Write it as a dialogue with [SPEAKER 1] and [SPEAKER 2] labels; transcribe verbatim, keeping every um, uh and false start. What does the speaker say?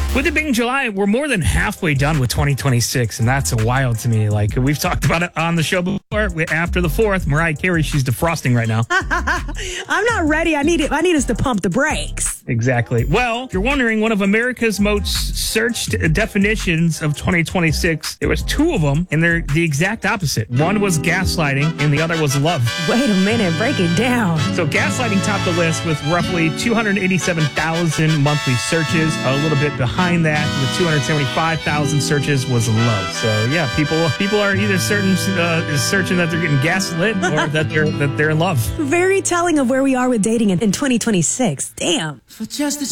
[SPEAKER 1] With it being July, we're more than halfway done with twenty twenty-six, and that's wild to me. Like, we've talked about it on the show before. After the fourth, Mariah Carey, she's defrosting right now.
[SPEAKER 2] I'm not ready. I need it. I need us to pump the brakes.
[SPEAKER 1] Exactly. Well, if you're wondering, one of America's most searched definitions of twenty twenty-six, there was two of them, and they're the exact opposite. One was gaslighting, and the other was love.
[SPEAKER 2] Wait a minute. Break it down.
[SPEAKER 1] So gaslighting topped the list with roughly two hundred eighty-seven thousand monthly searches. A little bit behind that, with two hundred seventy-five thousand searches, was love. So yeah, people people are either certain uh, searching that they're getting gaslit or that they're that they're in love.
[SPEAKER 2] Very telling of where we are with dating in, in twenty twenty-six. Damn.
[SPEAKER 3] For just a